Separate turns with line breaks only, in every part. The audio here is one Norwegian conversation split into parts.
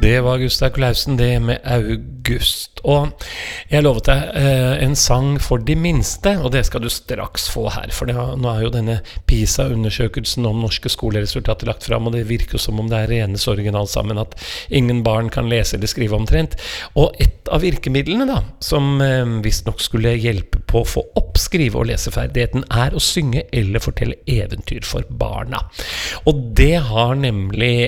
Det var Gustav Klausen, det med August. Og jeg lovet deg en sang for de minste, og det skal du straks få her. For nå jo denne PISA-undersøkelsen om norske skoleresultater lagt frem, og det virker som om det renes original sammen, at ingen barn kan lese eller skrive omtrent. Og et av virkemidlene da, som visst nok skulle hjelpe på å få opp skrive- og leseferdigheten, å synge eller fortelle eventyr for barna. Og det har nemlig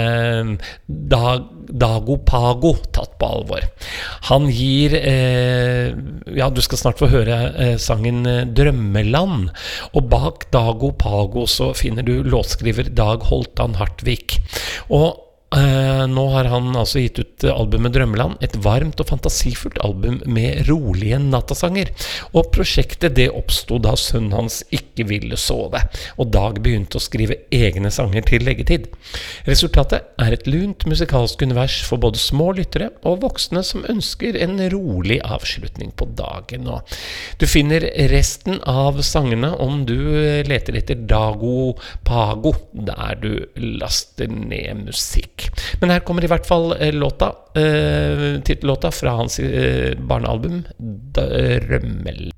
Dago Pago tatt på alvor. Han gir du skal snart få høre sangen Drømmeland, og bak Dago Pago så finner du låtskriver Dag Holtan Hartvig. Og nå har han altså gitt ut albumet Drømmeland, et varmt og fantasifullt album med rolige nattasanger. Og prosjektet det oppstod da sønnen hans ikke ville sove, og Dag begynte å skrive egne sanger til leggetid. Resultatet et lunt musikalsk univers for både små lyttere og voksne som ønsker en rolig avslutning på dagen. Og du finner resten av sangene om du leter etter Dago Pago, der du laster ned musikk. Men her kommer i hvert fall titellåta fra hans barnealbum Drømmel.